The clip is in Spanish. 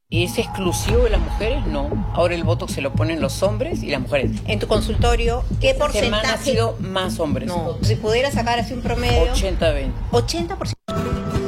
¿Es exclusivo de las mujeres? No. Ahora el Botox se lo ponen los hombres y las mujeres. En tu consultorio, ¿qué Esta semana ha porcentaje? sido más hombres. No, si pudiera sacar así un promedio. 80-20. 80%.